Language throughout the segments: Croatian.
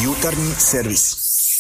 Jutarnji servis.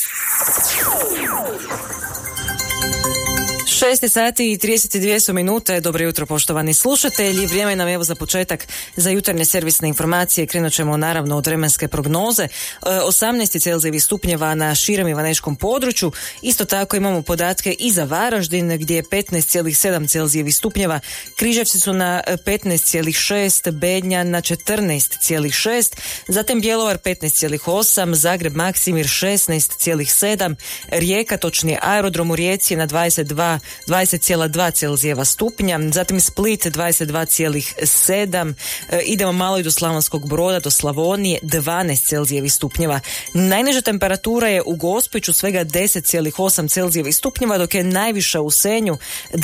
6 sati i 32 su minute. Dobro jutro, poštovani slušatelji. Vrijeme nam evo za početak za jutarnje servisne informacije. Krenut ćemo naravno od vremenske prognoze. 18 Celzijevih stupnjeva na širem i vaneškom području. Isto tako imamo podatke i za Varaždin gdje je 15,7 Celzijevih stupnjeva. Križevci su na 15,6, Bednja na 14,6, zatim Bjelovar 15,8, Zagreb Maksimir 16,7, Rijeka, točnije aerodrom u Rijeci na 20,2 Celzijeva stupnja, zatim Split 22,7, idemo malo i do Slavonskog Broda, do Slavonije 12 Celzijevih stupnjeva. Najniža temperatura je u Gospiću svega 10,8 Celzijevih stupnjeva, dok je najviša u Senju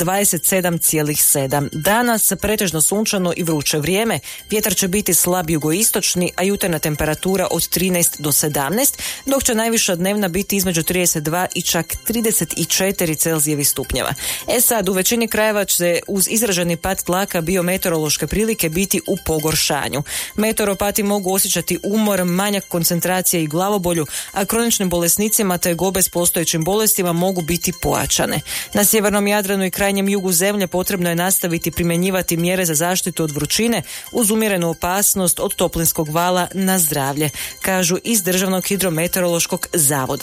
27,7. Danas pretežno sunčano i vruće vrijeme, vjetar će biti slab jugoistočni, a jutarnja temperatura od 13 do 17, dok će najviša dnevna biti između 32 i čak 34 Celzijevih stupnjeva. Sad, u većini krajeva će uz izraženi pad tlaka biometeorološke prilike biti u pogoršanju. Meteoropati mogu osjećati umor, manjak koncentracije i glavobolju, a kroničnim bolesnicima te gobe s postojećim bolestima mogu biti pojačane. Na sjevernom Jadranu i krajnjem jugu zemlje potrebno je nastaviti primjenjivati mjere za zaštitu od vrućine uz umjerenu opasnost od toplinskog vala na zdravlje, kažu iz Državnog hidrometeorološkog zavoda.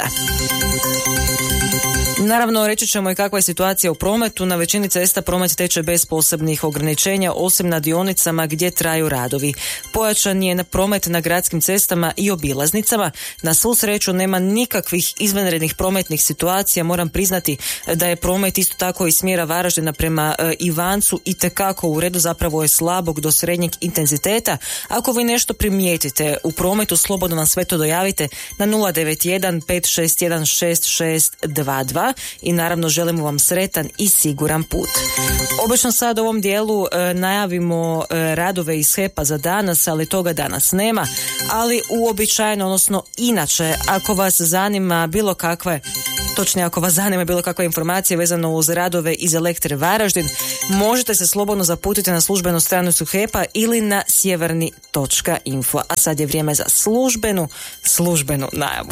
Naravno, reći ćemo i kakva je situacija u prometu. Na većini cesta promet teče bez posebnih ograničenja, osim na dionicama gdje traju radovi. Pojačan je promet na gradskim cestama i obilaznicama. Na svu sreću nema nikakvih izvanrednih prometnih situacija. Moram priznati da je promet isto tako iz smjera Varaždina prema Ivancu itekako u redu, zapravo je slabog do srednjeg intenziteta. Ako vi nešto primijetite u prometu, slobodno nam sve to dojavite na 091 561 6622 i naravno želimo vam sretan i siguran put. Obično sad u ovom dijelu najavimo radove iz HEP-a za danas, ali toga danas nema, ali uobičajeno, odnosno inače, ako vas zanima bilo kakva informacija vezano uz radove iz Elektre Varaždin, možete se slobodno zaputiti na službenu stranicu HEP-a ili na sjeverni.info. A sad je vrijeme za službenu najavu.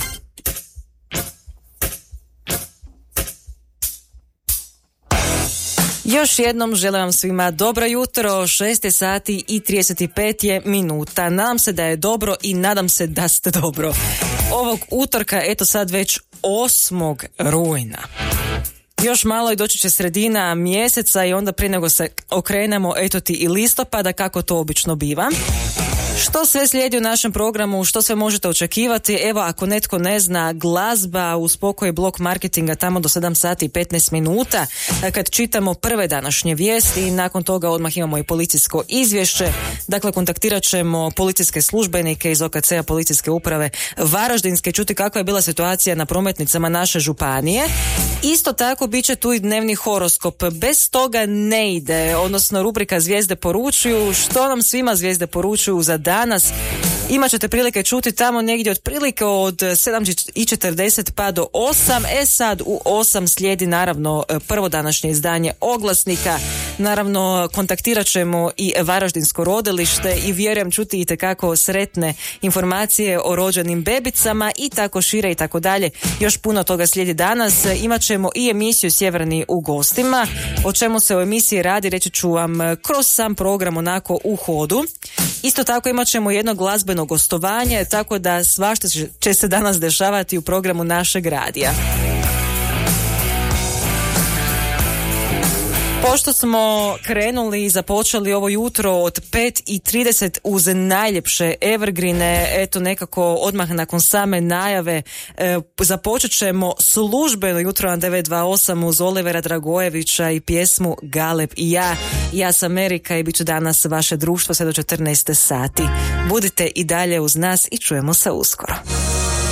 Još jednom želim vam svima dobro jutro, 6 sati i 35 je minuta. Nadam se da je dobro i nadam se da ste dobro. Ovog utorka, eto sad već 8. rujna. Još malo i doći će sredina mjeseca i onda prije nego se okrenemo eto ti i listopada, kako to obično biva. Što sve slijedi u našem programu, što sve možete očekivati? Evo, ako netko ne zna, glazba uz pokoj blok marketinga tamo do 7 sati i 15 minuta, kad čitamo prve današnje vijesti i nakon toga odmah imamo i policijsko izvješće. Dakle, kontaktirat ćemo policijske službenike iz OKC-a policijske uprave Varaždinske, čuti kakva je bila situacija na prometnicama naše županije. Isto tako bit će tu i dnevni horoskop. Bez toga ne ide, odnosno rubrika Zvijezde poručuju. Što nam svima zvijezde poručuju za danas? Imat ćete prilike čuti tamo negdje otprilike od 7:40 pa do 8. Sad u 8 slijedi naravno prvo današnje izdanje oglasnika. Naravno, kontaktirat ćemo i Varaždinsko rodilište i vjerujem čuti itekako sretne informacije o rođenim bebicama i tako šire i tako dalje. Još puno toga slijedi danas. Imat ćemo i emisiju Sjeverni u gostima. O čemu se u emisiji radi reći ću vam kroz sam program onako u hodu. Isto tako imat ćemo jedno glazbeno gostovanje, tako da svašta će se danas dešavati u programu našeg radija. Pošto smo krenuli i započeli ovo jutro od 5:30 uz najljepše evergrine, eto nekako odmah nakon same najave započet ćemo službeno jutro na 928 uz Olivera Dragojevića i pjesmu Galeb i ja. Ja sam Erika i bit ću danas vaše društvo sve do 14 sati. Budite i dalje uz nas i čujemo se uskoro.